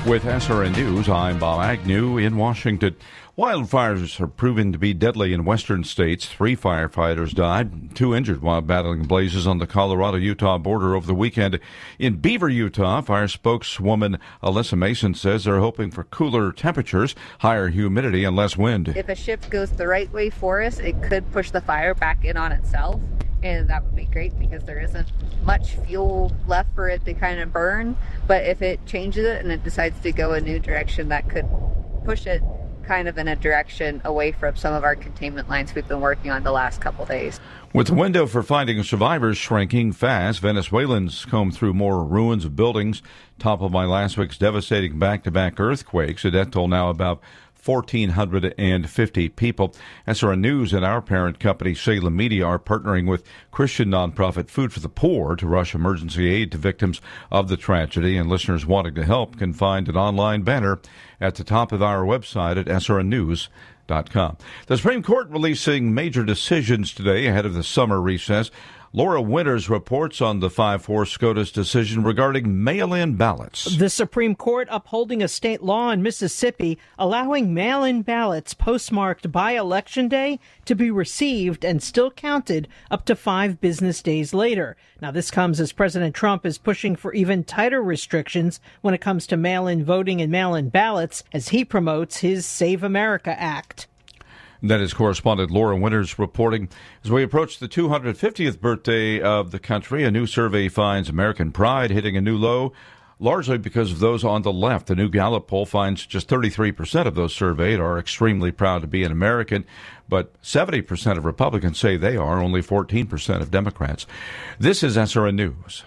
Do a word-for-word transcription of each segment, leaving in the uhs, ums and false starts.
With S R N News, I'm Bob Agnew in Washington. Wildfires are proving to be deadly in western states. Three firefighters died, two injured while battling blazes on the Colorado-Utah border over the weekend. In Beaver, Utah, fire spokeswoman Alyssa Mason says they're hoping for cooler temperatures, higher humidity, and less wind. If a shift goes the right way for us, it could push the fire back in on itself. And that would be great because there isn't much fuel left for it to kind of burn. But if it changes it and it decides to go a new direction, that could push it kind of in a direction away from some of our containment lines we've been working on the last couple days. With the window for finding survivors shrinking fast, Venezuelans comb through more ruins of buildings toppled by last week's devastating back-to-back earthquakes. A death toll now about one thousand four hundred fifty people. S R N News and our parent company, Salem Media, are partnering with Christian nonprofit Food for the Poor to rush emergency aid to victims of the tragedy, and listeners wanting to help can find an online banner at the top of our website at S R N news dot com. The Supreme Court releasing major decisions today ahead of the summer recess. Laura Winters reports on the five four SCOTUS decision regarding mail-in ballots. The Supreme Court upholding a state law in Mississippi allowing mail-in ballots postmarked by Election Day to be received and still counted up to five business days later. Now, this comes as President Trump is pushing for even tighter restrictions when it comes to mail-in voting and mail-in ballots as he promotes his Save America Act. That is correspondent Laura Winters reporting. As we approach the two hundred fiftieth birthday of the country, a new survey finds American pride hitting a new low, largely because of those on the left. The new Gallup poll finds just thirty-three percent of those surveyed are extremely proud to be an American, but seventy percent of Republicans say they are, only fourteen percent of Democrats. This is S R N News.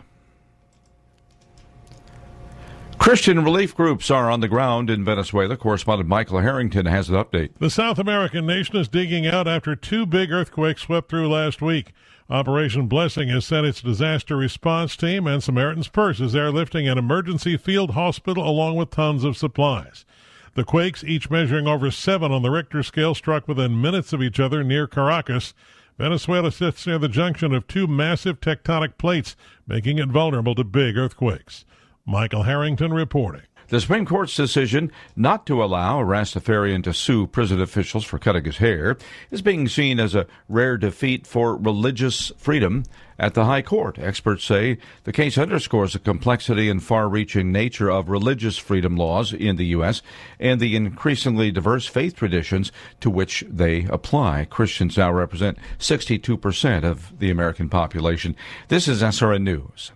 Christian relief groups are on the ground in Venezuela. Correspondent Michael Harrington has an update. The South American nation is digging out after two big earthquakes swept through last week. Operation Blessing has sent its disaster response team, and Samaritan's Purse is airlifting an emergency field hospital along with tons of supplies. The quakes, each measuring over seven on the Richter scale, struck within minutes of each other near Caracas. Venezuela sits near the junction of two massive tectonic plates, making it vulnerable to big earthquakes. Michael Harrington reporting. The Supreme Court's decision not to allow a Rastafarian to sue prison officials for cutting his hair is being seen as a rare defeat for religious freedom at the High Court. Experts say the case underscores the complexity and far-reaching nature of religious freedom laws in the U S and the increasingly diverse faith traditions to which they apply. Christians now represent sixty-two percent of the American population. This is S R N News.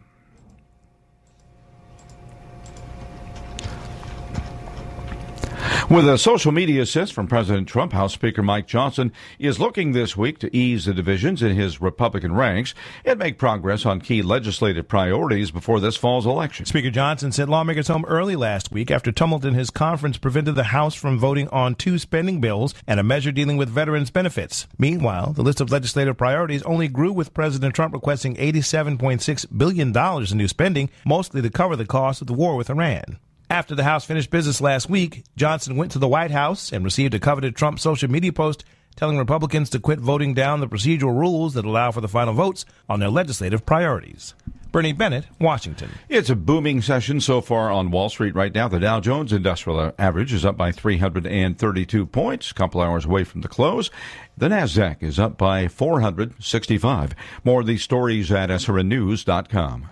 With a social media assist from President Trump, House Speaker Mike Johnson is looking this week to ease the divisions in his Republican ranks and make progress on key legislative priorities before this fall's election. Speaker Johnson sent lawmakers home early last week after tumult in his conference prevented the House from voting on two spending bills and a measure dealing with veterans' benefits. Meanwhile, the list of legislative priorities only grew with President Trump requesting eighty-seven point six billion dollars in new spending, mostly to cover the cost of the war with Iran. After the House finished business last week, Johnson went to the White House and received a coveted Trump social media post telling Republicans to quit voting down the procedural rules that allow for the final votes on their legislative priorities. Bernie Bennett, Washington. It's a booming session so far on Wall Street right now. The Dow Jones Industrial Average is up by three hundred thirty-two points, a couple hours away from the close. The Nasdaq is up by four hundred sixty-five. More of these stories at S R N news dot com.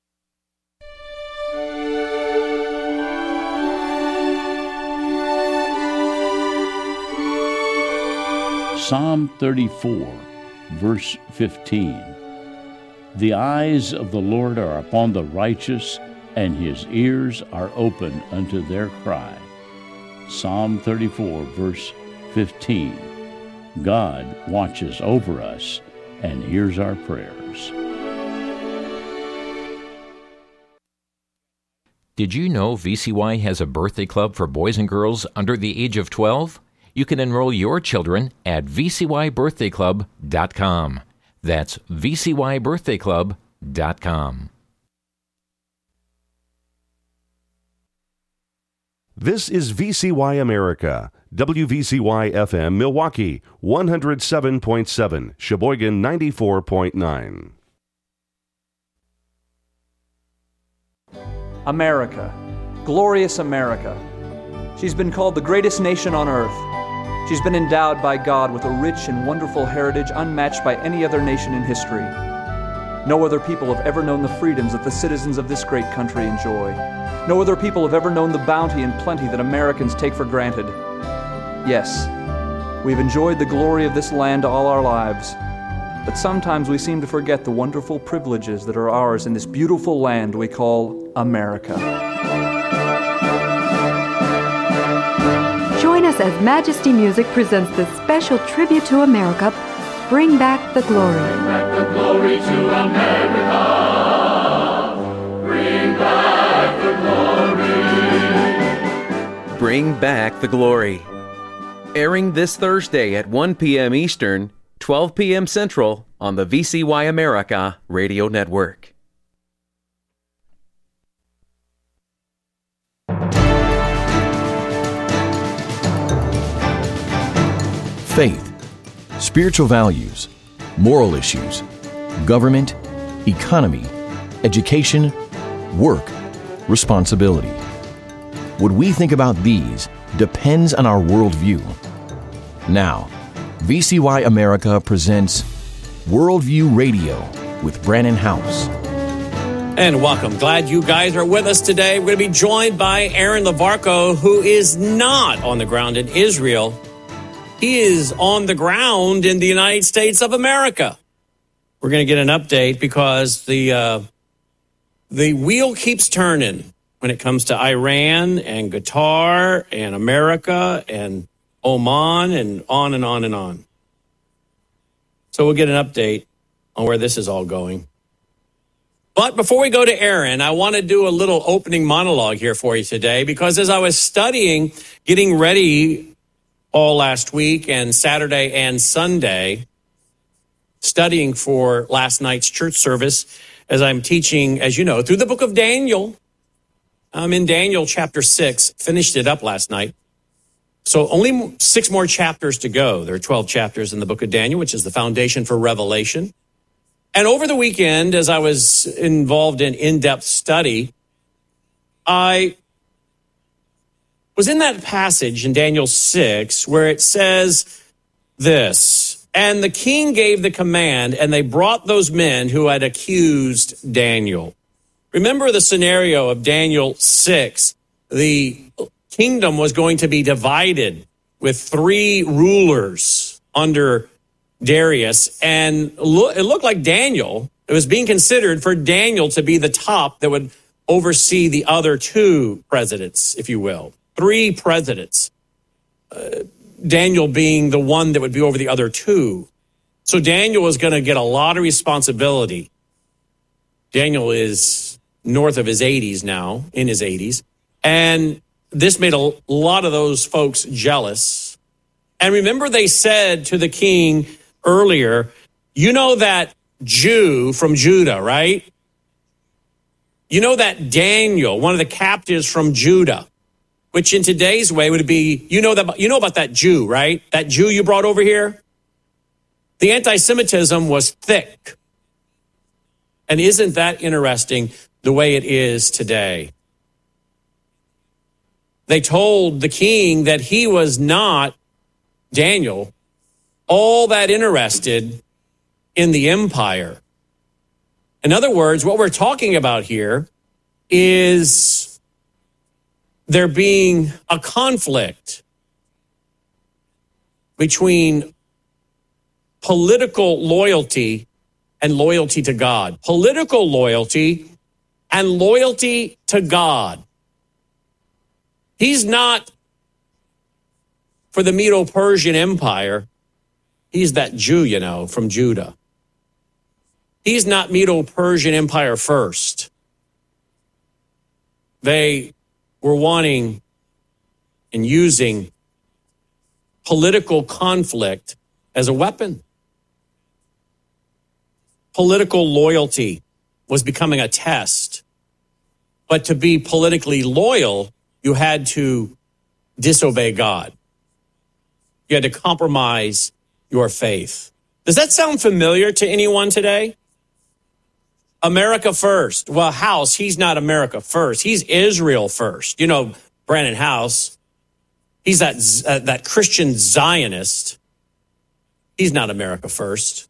Psalm thirty-four, verse fifteen. The eyes of the Lord are upon the righteous, and his ears are open unto their cry. Psalm thirty-four, verse fifteen. God watches over us and hears our prayers. Did you know V C Y has a birthday club for boys and girls under the age of twelve? You can enroll your children at v c y birthday club dot com. That's v c y birthday club dot com. This is V C Y America, W V C Y F M Milwaukee, one oh seven point seven, Sheboygan ninety-four point nine. America, glorious America. She's been called the greatest nation on earth. She's been endowed by God with a rich and wonderful heritage unmatched by any other nation in history. No other people have ever known the freedoms that the citizens of this great country enjoy. No other people have ever known the bounty and plenty that Americans take for granted. Yes, we've enjoyed the glory of this land all our lives, but sometimes we seem to forget the wonderful privileges that are ours in this beautiful land we call America. Join us as Majesty Music presents this special tribute to America, Bring Back the Glory. Bring back the glory to America. Bring back the glory. Bring Back the Glory. Airing this Thursday at one p.m. Eastern, twelve p.m. Central on the V C Y America Radio Network. Faith, spiritual values, moral issues, government, economy, education, work, responsibility. What we think about these depends on our worldview. Now, V C Y America presents Worldview Radio with Brannon House. And welcome. Glad you guys are with us today. We're going to be joined by Aaron Lavarco, who is not on the ground in Israel. He is on the ground in the United States of America. We're going to get an update because the uh, the wheel keeps turning when it comes to Iran and Qatar and America and Oman and on and on and on. So we'll get an update on where this is all going. But before we go to Aaron, I want to do a little opening monologue here for you today, because as I was studying, getting ready all last week and Saturday and Sunday, studying for last night's church service, as I'm teaching, as you know, through the book of Daniel. I'm in Daniel chapter six, finished it up last night. So only six more chapters to go. There are twelve chapters in the book of Daniel, which is the foundation for Revelation. And over the weekend, as I was involved in in-depth study, I was in that passage in Daniel six where it says this, and the king gave the command, and they brought those men who had accused Daniel. Remember the scenario of Daniel six. The kingdom was going to be divided with three rulers under Darius, and it looked like Daniel, it was being considered for Daniel to be the top that would oversee the other two presidents, if you will. Three presidents, uh, Daniel being the one that would be over the other two. So Daniel was going to get a lot of responsibility. Daniel is north of his eighties now, in his eighties. And this made a lot of those folks jealous. And remember, they said to the king earlier, you know that Jew from Judah, right? You know that Daniel, one of the captives from Judah, which in today's way would be, you know that you know about that Jew, right? That Jew you brought over here? The anti-Semitism was thick. And isn't that interesting, the way it is today? They told the king that he was not, Daniel, all that interested in the empire. In other words, what we're talking about here is there being a conflict between political loyalty and loyalty to God. Political loyalty and loyalty to God. He's not for the Medo-Persian Empire. He's that Jew, you know, from Judah. He's not Medo-Persian Empire first. They were wanting and using political conflict as a weapon. Political loyalty was becoming a test. But to be politically loyal, you had to disobey God. You had to compromise your faith. Does that sound familiar to anyone today? America first. Well, House, he's not America first. He's Israel first. You know, Brandon House, he's that uh, that Christian Zionist. He's not America first.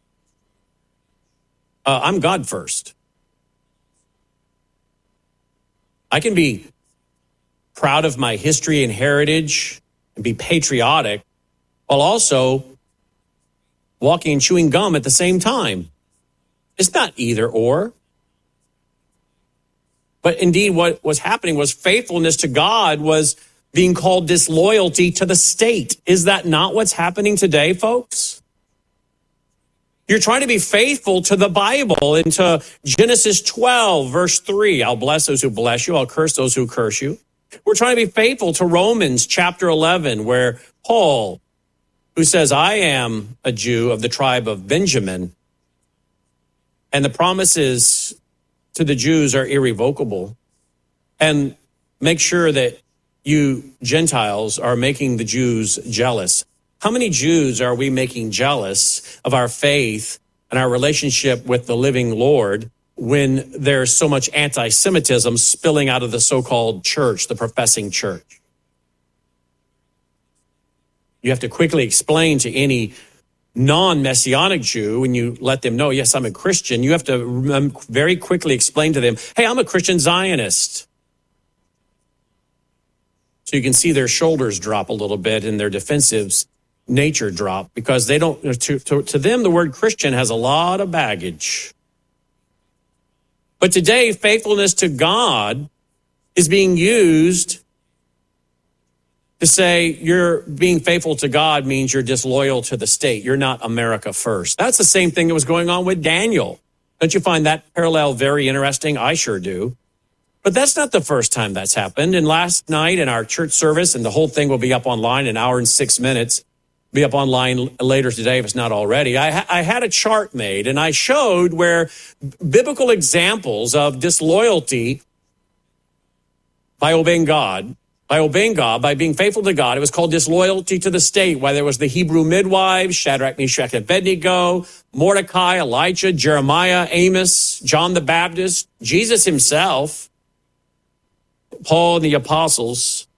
Uh, I'm God first. I can be proud of my history and heritage and be patriotic while also walking and chewing gum at the same time. It's not either or. But indeed, what was happening was faithfulness to God was being called disloyalty to the state. Is that not what's happening today, folks? You're trying to be faithful to the Bible and to Genesis twelve, verse three. I'll bless those who bless you. I'll curse those who curse you. We're trying to be faithful to Romans chapter eleven, where Paul, who says, I am a Jew of the tribe of Benjamin, and the promises to the Jews are irrevocable. And make sure that you Gentiles are making the Jews jealous. How many Jews are we making jealous of our faith and our relationship with the living Lord when there's so much anti-Semitism spilling out of the so-called church, the professing church? You have to quickly explain to any non-Messianic Jew, when you let them know, yes, I'm a Christian, you have to very quickly explain to them, hey, I'm a Christian Zionist. So you can see their shoulders drop a little bit and their defensive nature drop, because they don't, to, to, to them, the word Christian has a lot of baggage. But today, faithfulness to God is being used to say you're being faithful to God means you're disloyal to the state. You're not America first. That's the same thing that was going on with Daniel. Don't you find that parallel very interesting? I sure do. But that's not the first time that's happened. And last night in our church service, and the whole thing will be up online, an hour and six minutes, be up online later today if it's not already. I, ha- I had a chart made, and I showed where biblical examples of disloyalty by obeying God, by obeying God, by being faithful to God. It was called disloyalty to the state, whether it was the Hebrew midwives, Shadrach, Meshach, and Abednego, Mordecai, Elijah, Jeremiah, Amos, John the Baptist, Jesus himself, Paul and the apostles.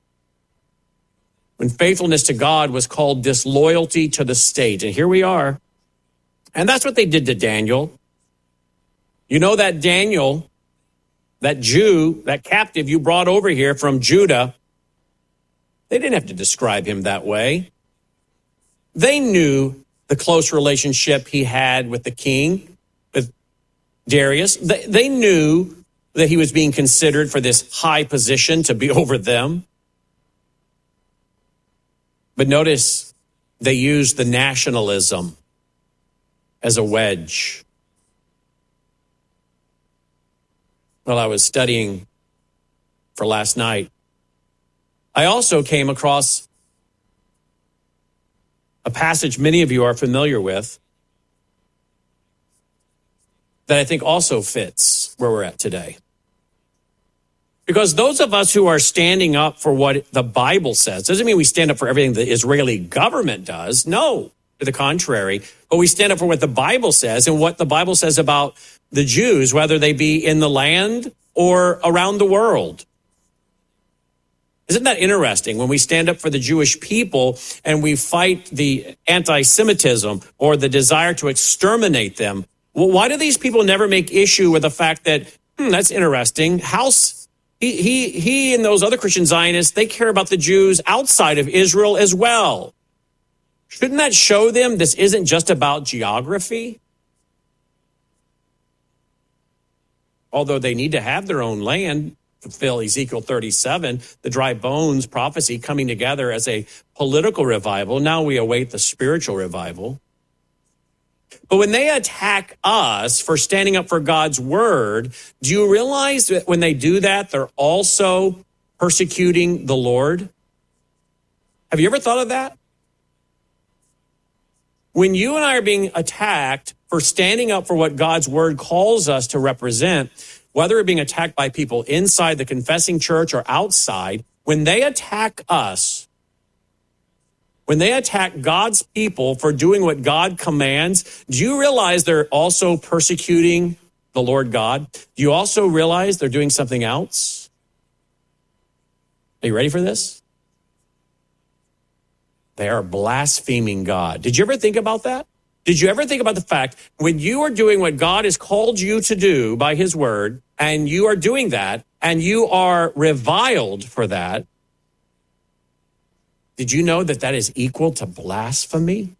When faithfulness to God was called disloyalty to the state. And here we are. And that's what they did to Daniel. You know that Daniel, that Jew, that captive you brought over here from Judah, they didn't have to describe him that way. They knew the close relationship he had with the king, with Darius. They, they knew that he was being considered for this high position to be over them. But notice they used the nationalism as a wedge. While I was studying for last night, I also came across a passage many of you are familiar with that I think also fits where we're at today. Because those of us who are standing up for what the Bible says, doesn't mean we stand up for everything the Israeli government does. No, to the contrary. But we stand up for what the Bible says and what the Bible says about the Jews, whether they be in the land or around the world. Isn't that interesting? When we stand up for the Jewish people and we fight the anti-Semitism or the desire to exterminate them, well, why do these people never make issue with the fact that, hmm, that's interesting, House... He, he, he and those other Christian Zionists, they care about the Jews outside of Israel as well. Shouldn't that show them this isn't just about geography? Although they need to have their own land, fulfill Ezekiel thirty-seven, the dry bones prophecy coming together as a political revival. Now we await the spiritual revival. But when they attack us for standing up for God's word, do you realize that when they do that, they're also persecuting the Lord? Have you ever thought of that? When you and I are being attacked for standing up for what God's word calls us to represent, whether we're being attacked by people inside the confessing church or outside, when they attack us, when they attack God's people for doing what God commands, do you realize they're also persecuting the Lord God, do you also realize they're doing something else? Are you ready for this? They are blaspheming God. Did you ever think about that? Did you ever think about the fact when you are doing what God has called you to do by his word, and you are doing that, and you are reviled for that, did you know that that is equal to blasphemy?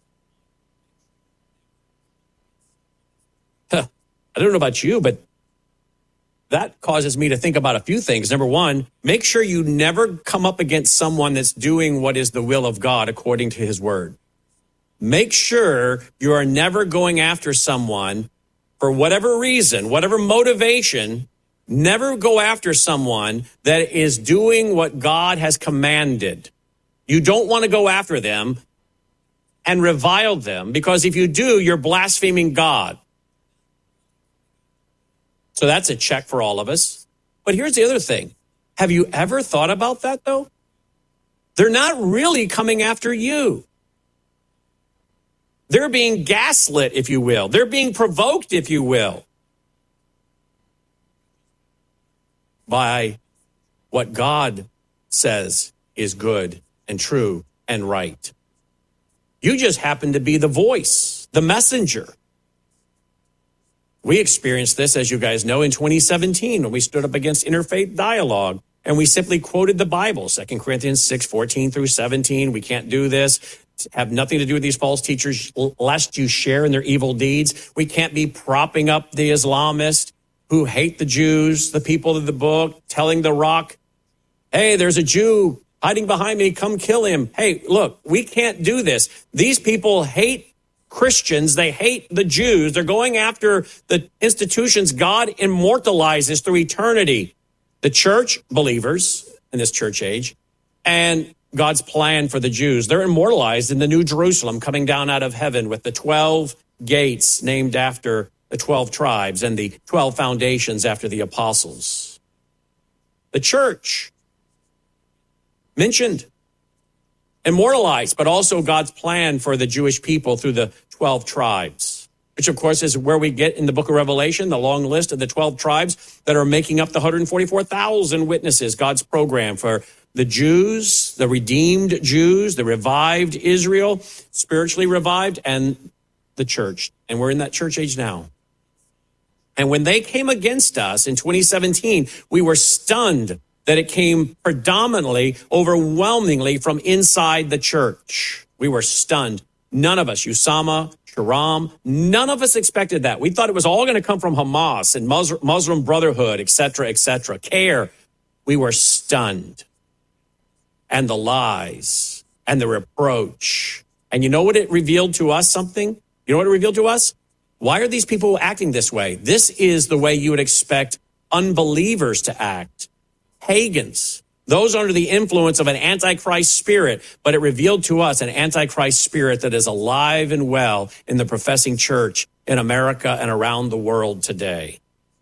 Huh. I don't know about you, but that causes me to think about a few things. Number one, make sure you never come up against someone that's doing what is the will of God according to his word. Make sure you are never going after someone for whatever reason, whatever motivation. Never go after someone that is doing what God has commanded. You don't want to go after them and revile them, because if you do, you're blaspheming God. So that's a check for all of us. But here's the other thing. Have you ever thought about that, though? They're not really coming after you. They're being gaslit, if you will. They're being provoked, if you will, by what God says is good and true and right. You just happen to be the voice, the messenger. We experienced this, as you guys know, in twenty seventeen when we stood up against Interfaith Dialogue, and we simply quoted the Bible, Second Corinthians six, fourteen through seventeen. We can't do this. Have nothing to do with these false teachers, lest you share in their evil deeds. We can't be propping up the Islamists who hate the Jews, the people of the book, telling the rock, hey, there's a Jew hiding behind me, come kill him. Hey, look, we can't do this. These people hate Christians. They hate the Jews. They're going after the institutions God immortalizes through eternity. The church, believers in this church age, and God's plan for the Jews. They're immortalized in the New Jerusalem coming down out of heaven with the twelve gates named after the twelve tribes and the twelve foundations after the apostles. The church mentioned, immortalized, but also God's plan for the Jewish people through the twelve tribes, which of course is where we get in the book of Revelation, the long list of the twelve tribes that are making up the one hundred forty-four thousand witnesses, God's program for the Jews, the redeemed Jews, the revived Israel, spiritually revived, and the church. And we're in that church age now. And when they came against us in twenty seventeen, we were stunned that it came predominantly, overwhelmingly from inside the church. We were stunned. None of us, Usama, Sharam, none of us expected that. We thought it was all going to come from Hamas and Muslim Brotherhood, et cetera, et cetera. CARE. We were stunned. And the lies and the reproach. And you know what it revealed to us something? You know what it revealed to us? Why are these people acting this way? This is the way you would expect unbelievers to act. Pagans, those under the influence of an antichrist spirit, but it revealed to us an antichrist spirit that is alive and well in the professing church in America and around the world today.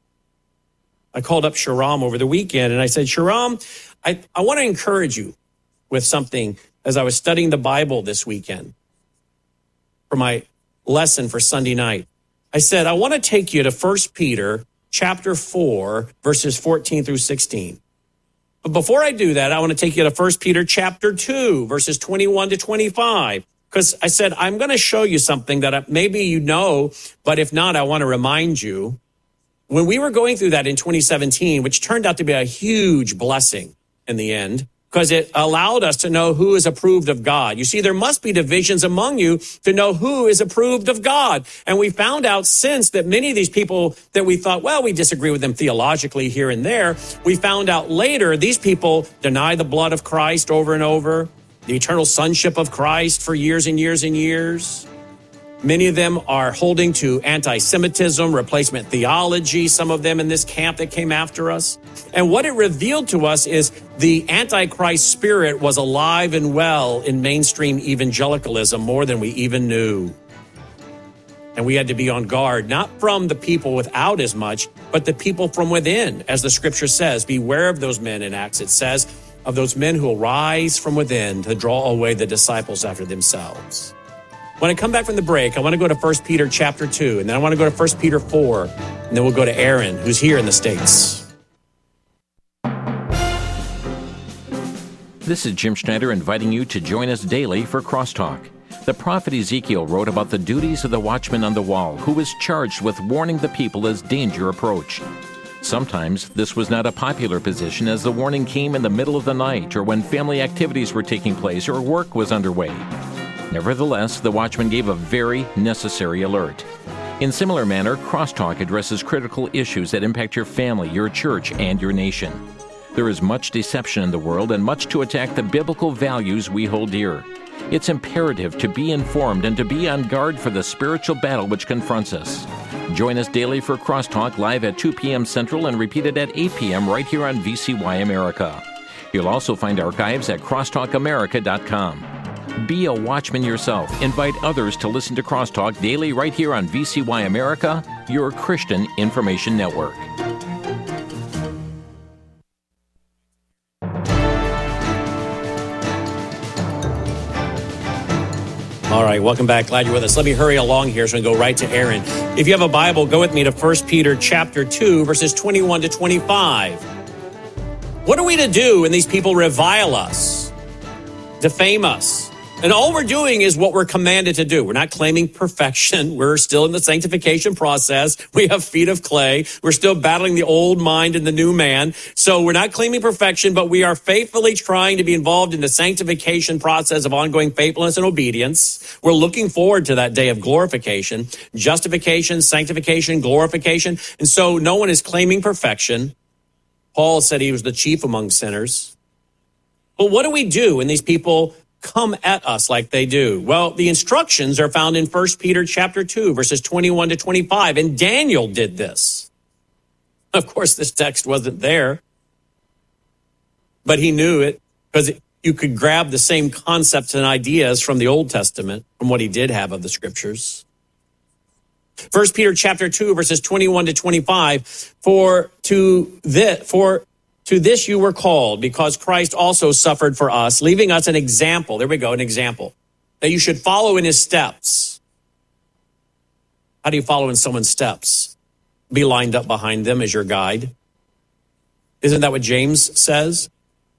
I called up Sharam over the weekend and I said, Sharam, I, I want to encourage you with something as I was studying the Bible this weekend for my lesson for Sunday night. I said, I want to take you to First Peter chapter four, verses fourteen through sixteen. But before I do that, I want to take you to First Peter chapter two, verses twenty-one to twenty-five. Because I said, I'm going to show you something that maybe you know, but if not, I want to remind you. When we were going through that in twenty seventeen, which turned out to be a huge blessing in the end, because it allowed us to know who is approved of God. You see, there must be divisions among you to know who is approved of God. And we found out since that many of these people that we thought, well, we disagree with them theologically here and there. We found out later these people deny the blood of Christ over and over, the eternal sonship of Christ for years and years and years. Many of them are holding to anti-Semitism, replacement theology, some of them in this camp that came after us. And what it revealed to us is the Antichrist spirit was alive and well in mainstream evangelicalism more than we even knew. And we had to be on guard, not from the people without as much, but the people from within. As the scripture says, beware of those men in Acts. It says, of those men who will rise from within to draw away the disciples after themselves. When I come back from the break, I want to go to First Peter chapter two, and then I want to go to First Peter four, and then we'll go to Aaron, who's here in the States. This is Jim Schneider inviting you to join us daily for Crosstalk. The prophet Ezekiel wrote about the duties of the watchman on the wall, who was charged with warning the people as danger approached. Sometimes this was not a popular position, as the warning came in the middle of the night or when family activities were taking place or work was underway. Nevertheless, the watchman gave a very necessary alert. In similar manner, Crosstalk addresses critical issues that impact your family, your church, and your nation. There is much deception in the world and much to attack the biblical values we hold dear. It's imperative to be informed and to be on guard for the spiritual battle which confronts us. Join us daily for Crosstalk live at two p.m. Central and repeated at eight p.m. right here on V C Y America. You'll also find archives at crosstalk america dot com. Be a watchman yourself. Invite others to listen to Crosstalk daily right here on V C Y America, your Christian information network. All right, welcome back. Glad you're with us. Let me hurry along here so we can go right to Aaron. If you have a Bible, go with me to First Peter chapter two, verses twenty-one to twenty-five. What are we to do when these people revile us, defame us? And all we're doing is what we're commanded to do. We're not claiming perfection. We're still in the sanctification process. We have feet of clay. We're still battling the old mind and the new man. So we're not claiming perfection, but we are faithfully trying to be involved in the sanctification process of ongoing faithfulness and obedience. We're looking forward to that day of glorification, justification, sanctification, glorification. And so no one is claiming perfection. Paul said he was the chief among sinners. But what do we do when these people come at us like they do? Well, the instructions are found in First Peter chapter two, verses twenty-one to twenty-five. And Daniel did this. Of course, this text wasn't there, but he knew it because you could grab the same concepts and ideas from the Old Testament, from what he did have of the scriptures. First Peter chapter two, verses twenty-one to twenty-five. For to this, for To this you were called, because Christ also suffered for us, leaving us an example. There we go, an example. That you should follow in his steps. How do you follow in someone's steps? Be lined up behind them as your guide. Isn't that what James says?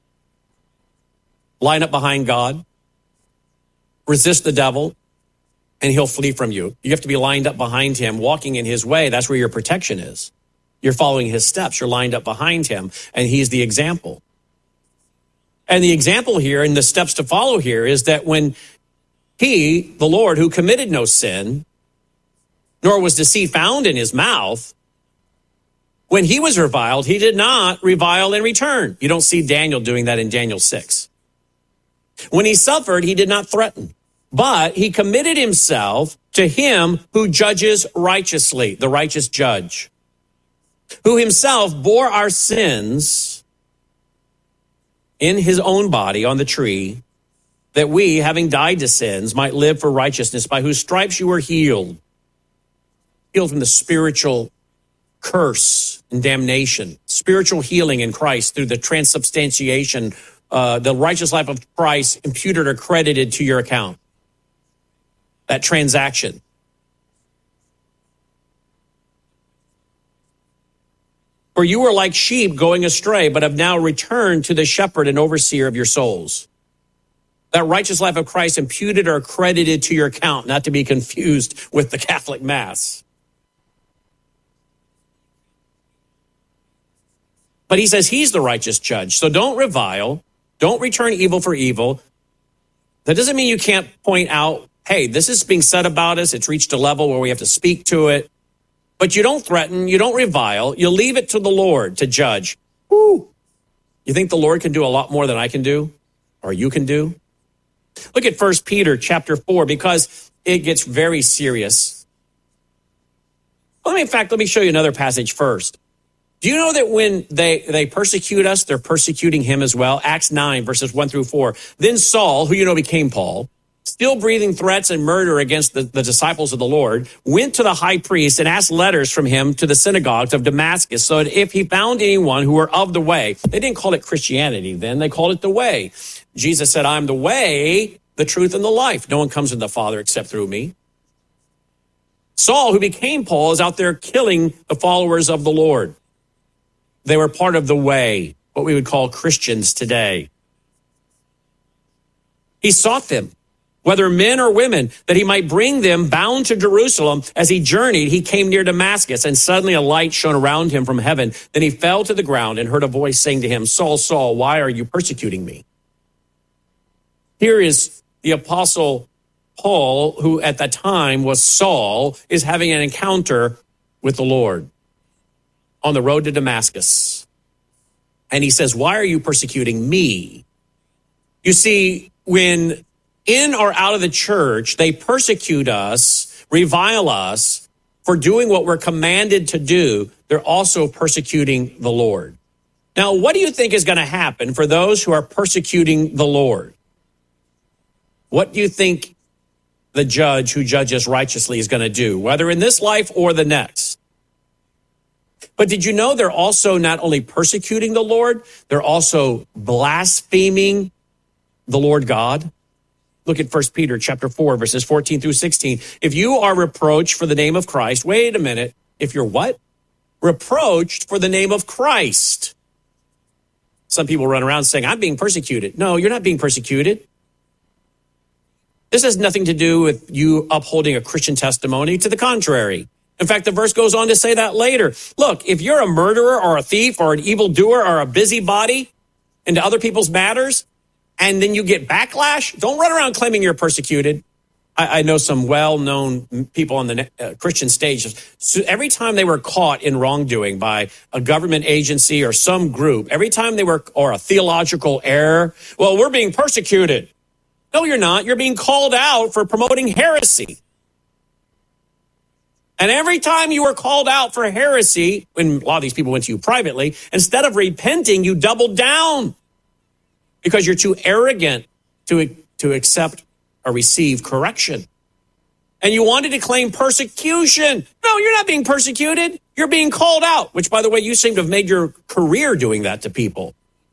Line up behind God. Resist the devil, and he'll flee from you. You have to be lined up behind him, walking in his way. That's where your protection is. You're following his steps. You're lined up behind him, and he's the example. And the example here and the steps to follow here is that when he, the Lord, who committed no sin, nor was deceit found in his mouth, when he was reviled, he did not revile in return. You don't see Daniel doing that in Daniel six. When he suffered, he did not threaten, but he committed himself to him who judges righteously, the righteous judge, who himself bore our sins in his own body on the tree, that we, having died to sins, might live for righteousness, by whose stripes you were healed, healed from the spiritual curse and damnation, spiritual healing in Christ through the transubstantiation, uh, the righteous life of Christ imputed or credited to your account. That transaction. For you were like sheep going astray, but have now returned to the shepherd and overseer of your souls. That righteous life of Christ imputed or credited to your account, not to be confused with the Catholic Mass. But he says he's the righteous judge. So don't revile. Don't return evil for evil. That doesn't mean you can't point out, hey, this is being said about us. It's reached a level where we have to speak to it. But you don't threaten, you don't revile, you leave it to the Lord to judge. Woo. You think the Lord can do a lot more than I can do, or you can do? Look at First Peter chapter four, because it gets very serious. Let me, in fact, let me show you another passage first. Do you know that when they, they persecute us, they're persecuting him as well? Acts nine, verses one through four. Then Saul, who you know became Paul, still breathing threats and murder against the, the disciples of the Lord, went to the high priest and asked letters from him to the synagogues of Damascus, so that if he found anyone who were of the way, they didn't call it Christianity then, they called it the way. Jesus said, I'm the way, the truth, and the life. No one comes to the Father except through me. Saul, who became Paul, is out there killing the followers of the Lord. They were part of the way, what we would call Christians today. He sought them, whether men or women, that he might bring them bound to Jerusalem. As he journeyed, he came near Damascus, and suddenly a light shone around him from heaven. Then he fell to the ground and heard a voice saying to him, Saul, Saul, why are you persecuting me? Here is the apostle Paul, who at that time was Saul, is having an encounter with the Lord on the road to Damascus. And he says, why are you persecuting me? You see, when in or out of the church, they persecute us, revile us for doing what we're commanded to do, they're also persecuting the Lord. Now, what do you think is going to happen for those who are persecuting the Lord? What do you think the judge who judges righteously is going to do, whether in this life or the next? But did you know they're also not only persecuting the Lord, they're also blaspheming the Lord God? Look at First Peter chapter four, verses fourteen through sixteen. If you are reproached for the name of Christ, wait a minute. If you're what? Reproached for the name of Christ. Some people run around saying, I'm being persecuted. No, you're not being persecuted. This has nothing to do with you upholding a Christian testimony. To the contrary. In fact, the verse goes on to say that later. Look, if you're a murderer or a thief or an evildoer or a busybody into other people's matters, and then you get backlash, don't run around claiming you're persecuted. I, I know some well-known people on the uh, Christian stage. So every time they were caught in wrongdoing by a government agency or some group, every time they were, or a theological error, well, we're being persecuted. No, you're not. You're being called out for promoting heresy. And every time you were called out for heresy, when a lot of these people went to you privately, instead of repenting, you doubled down because you're too arrogant to, to accept or receive correction. And you wanted to claim persecution. No, you're not being persecuted. You're being called out, which, by the way, you seem to have made your career doing that to people.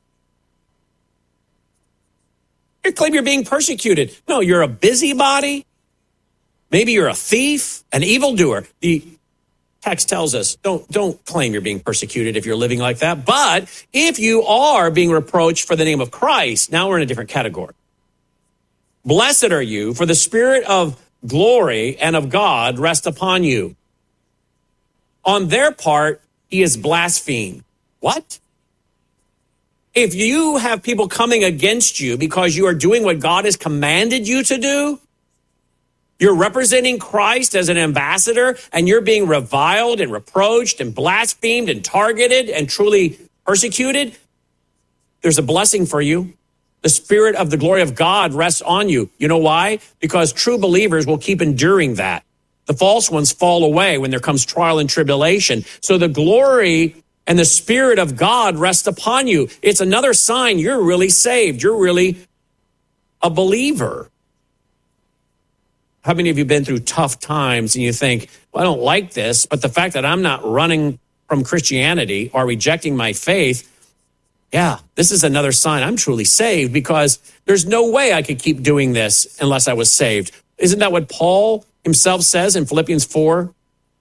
You claim you're being persecuted. No, you're a busybody. Maybe you're a thief, an evildoer. The text tells us, don't, don't claim you're being persecuted if you're living like that. But if you are being reproached for the name of Christ, now we're in a different category. Blessed are you, for the Spirit of glory and of God rest upon you. On their part, he is blasphemed. What? If you have people coming against you because you are doing what God has commanded you to do, you're representing Christ as an ambassador, and you're being reviled and reproached and blasphemed and targeted and truly persecuted, there's a blessing for you. The Spirit of the glory of God rests on you. You know why? Because true believers will keep enduring that. The false ones fall away when there comes trial and tribulation. So the glory and the Spirit of God rest upon you. It's another sign you're really saved. You're really a believer. How many of you have been through tough times and you think, well, I don't like this, but the fact that I'm not running from Christianity or rejecting my faith, yeah, this is another sign I'm truly saved, because there's no way I could keep doing this unless I was saved. Isn't that what Paul himself says in Philippians four?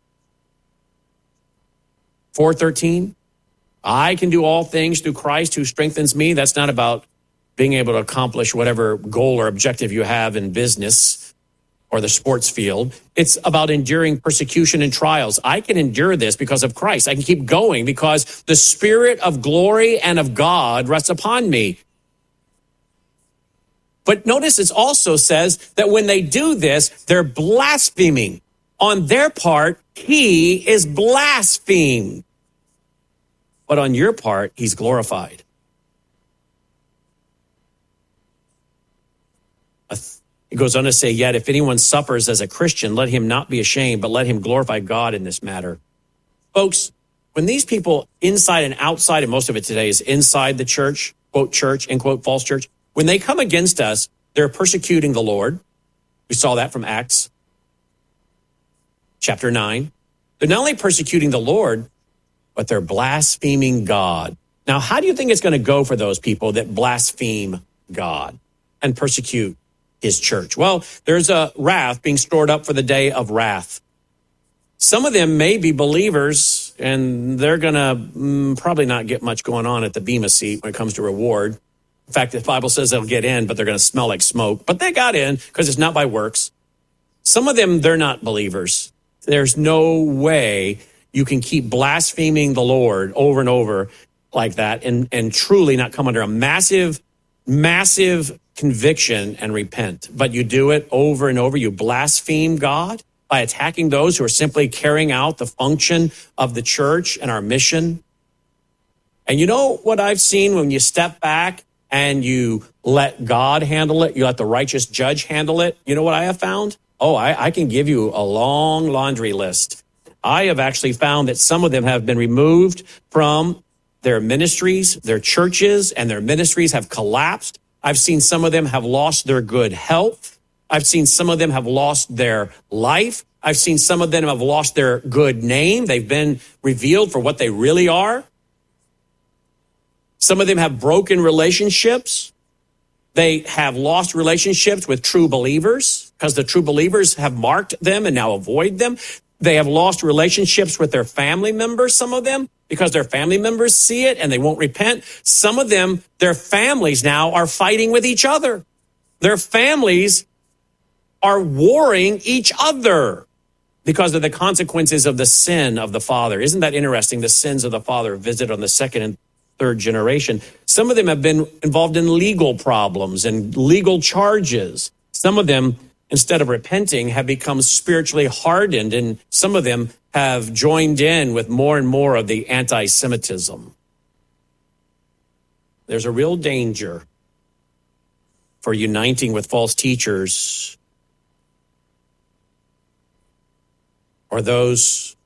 four thirteen, I can do all things through Christ who strengthens me. That's not about being able to accomplish whatever goal or objective you have in business or the sports field. It's about enduring persecution and trials. I can endure this because of Christ. I can keep going because the Spirit of glory and of God rests upon me. But notice it also says that when they do this, they're blaspheming. On their part, he is blasphemed. But on your part, he's glorified. It goes on to say, yet if anyone suffers as a Christian, let him not be ashamed, but let him glorify God in this matter. Folks, when these people inside and outside, and most of it today is inside the church, quote church, end quote false church, when they come against us, they're persecuting the Lord. We saw that from Acts chapter nine. They're not only persecuting the Lord, but they're blaspheming God. Now, how do you think it's going to go for those people that blaspheme God and persecute his church? Well, there's a wrath being stored up for the day of wrath. Some of them may be believers, and they're going to mm, probably not get much going on at the Bema seat when it comes to reward. In fact, the Bible says they'll get in, but they're going to smell like smoke. But they got in because it's not by works. Some of them, they're not believers. There's no way you can keep blaspheming the Lord over and over like that and, and truly not come under a massive, massive conviction and repent. But you do it over and over. You blaspheme God by attacking those who are simply carrying out the function of the church and our mission. And you know what I've seen when you step back and you let God handle it, you let the righteous judge handle it? You know what I have found? Oh, I, I can give you a long laundry list. I have actually found that some of them have been removed from their ministries, their churches, and their ministries have collapsed. I've seen some of them have lost their good health. I've seen some of them have lost their life. I've seen some of them have lost their good name. They've been revealed for what they really are. Some of them have broken relationships. They have lost relationships with true believers because the true believers have marked them and now avoid them. They have lost relationships with their family members, some of them, because their family members see it and they won't repent. Some of them, their families now are fighting with each other. Their families are warring each other because of the consequences of the sin of the father. Isn't that interesting? The sins of the father visit on the second and third generation. Some of them have been involved in legal problems and legal charges. Some of them, instead of repenting, have become spiritually hardened, and some of them have joined in with more and more of the anti-Semitism. There's a real danger for uniting with false teachers or those